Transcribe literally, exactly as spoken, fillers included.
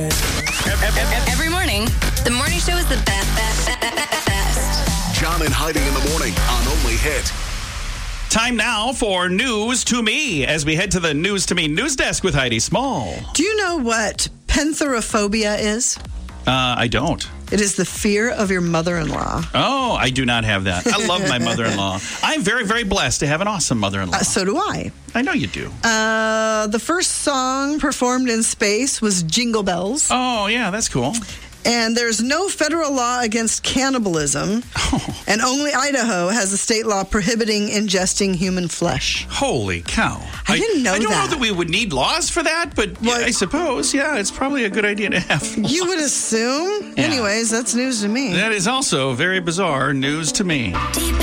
Every morning, the morning show is the best, best, best, best. John and Heidi in the morning on Only Hit. Time now for News to Me as we head to the News to Me news desk with Heidi Small. Do you know what penthorophobia is? Uh, I don't. It is the fear of your mother-in-law. Oh, I do not have that. I love my mother-in-law. I'm very, very blessed to have an awesome mother-in-law. Uh, so do I. I know you do. Uh, the first song performed in space was Jingle Bells. Oh, yeah, that's cool. And there's no federal law against cannibalism. Oh. And only Idaho has a state law prohibiting ingesting human flesh. Holy cow. I didn't know I don't that. know that we would need laws for that, but yeah, What? I suppose, yeah, it's probably a good idea to have. You would assume? Yeah. Anyways, that's news to me. That is also very bizarre news to me. Deep